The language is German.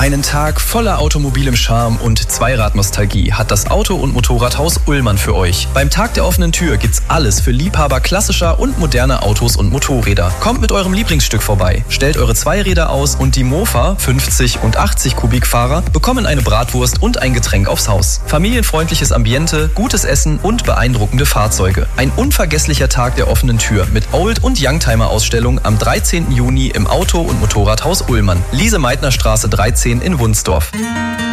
Einen Tag voller automobilem Charme und Zweiradnostalgie hat das Auto- und Motorradhaus Ullmann für euch. Beim Tag der offenen Tür gibt's alles für Liebhaber klassischer und moderner Autos und Motorräder. Kommt mit eurem Lieblingsstück vorbei, stellt eure Zweiräder aus und die Mofa, 50 und 80 Kubikfahrer, bekommen eine Bratwurst und ein Getränk aufs Haus. Familienfreundliches Ambiente, gutes Essen und beeindruckende Fahrzeuge. Ein unvergesslicher Tag der offenen Tür mit Old- und Youngtimer-Ausstellung am 13. Juni im Auto- und Motorradhaus Ullmann. Lise-Meitner-Straße 13 in Wunsdorf.